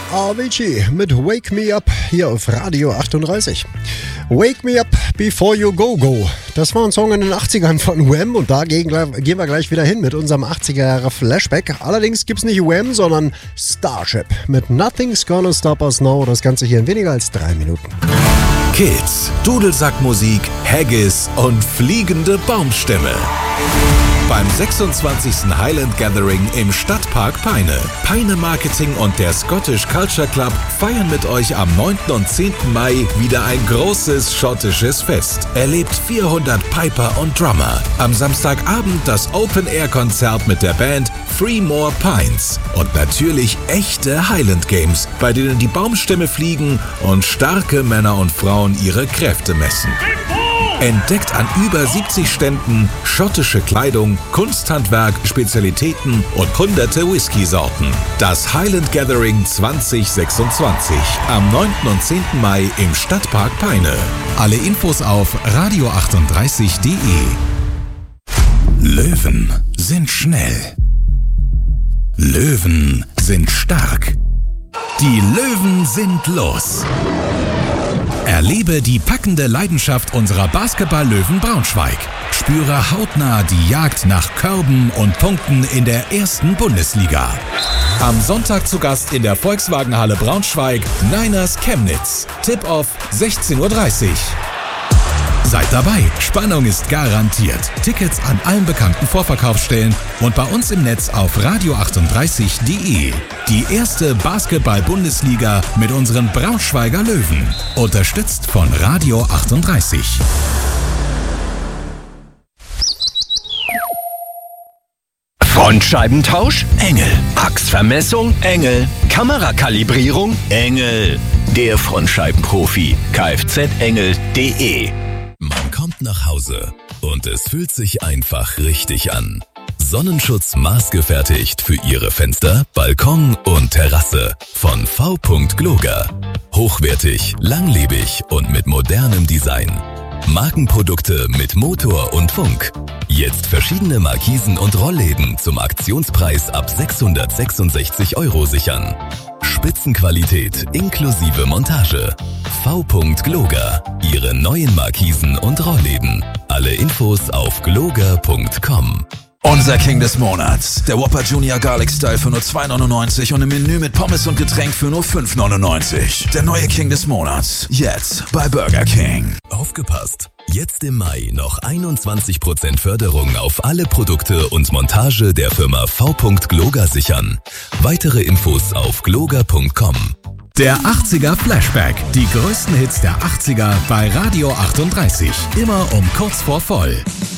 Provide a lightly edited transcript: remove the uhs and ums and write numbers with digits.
Avicii mit Wake Me Up hier auf Radio 38. Wake Me Up Before You Go Go. Das war ein Song in den 80ern von Wham und da gehen wir gleich wieder hin mit unserem 80er-Jahre-Flashback. Allerdings gibt's nicht Wham, sondern Starship mit Nothing's Gonna Stop Us Now. Das Ganze hier in weniger als 3 Minuten. Kids, Dudelsackmusik, Haggis und fliegende Baumstämme. Beim 26. Highland Gathering im Stadtpark Peine. Peine Marketing und der Scottish Culture Club feiern mit euch am 9. und 10. Mai wieder ein großes schottisches Fest. Erlebt 400 Piper und Drummer. Am Samstagabend das Open-Air-Konzert mit der Band Three More Pines. Und natürlich echte Highland Games, bei denen die Baumstämme fliegen und starke Männer und Frauen ihre Kräfte messen. Entdeckt an über 70 Ständen schottische Kleidung, Kunsthandwerk, Spezialitäten und hunderte Whisky-Sorten. Das Highland Gathering 2026 am 9. und 10. Mai im Stadtpark Peine. Alle Infos auf radio38.de. Löwen sind schnell. Löwen sind stark. Die Löwen sind los. Erlebe die packende Leidenschaft unserer Basketball-Löwen Braunschweig. Spüre hautnah die Jagd nach Körben und Punkten in der 1. Bundesliga. Am Sonntag zu Gast in der Volkswagenhalle Braunschweig Niners Chemnitz. Tip-Off 16:30 Uhr. Seid dabei, Spannung ist garantiert. Tickets an allen bekannten Vorverkaufsstellen und bei uns im Netz auf radio38.de. Die erste Basketball-Bundesliga mit unseren Braunschweiger Löwen. Unterstützt von Radio 38. Frontscheibentausch? Engel. Achsvermessung? Engel. Kamerakalibrierung? Engel. Der Frontscheibenprofi. kfzengel.de. Man kommt nach Hause und es fühlt sich einfach richtig an. Sonnenschutz maßgefertigt für Ihre Fenster, Balkon und Terrasse von V. Gloger. Hochwertig, langlebig und mit modernem Design. Markenprodukte mit Motor und Funk. Jetzt verschiedene Markisen und Rollläden zum Aktionspreis ab 666 € sichern. Spitzenqualität inklusive Montage. V. Gloger. Ihre neuen Markisen und Rollläden. Alle Infos auf gloger.com. Unser King des Monats. Der Whopper Junior Garlic Style für nur 2,99 € und im Menü mit Pommes und Getränk für nur 5,99 €. Der neue King des Monats. Jetzt bei Burger King. Aufgepasst! Jetzt im Mai noch 21% Förderung auf alle Produkte und Montage der Firma V. Gloger sichern. Weitere Infos auf gloger.com. Der 80er Flashback. Die größten Hits der 80er bei Radio 38. Immer um kurz vor voll.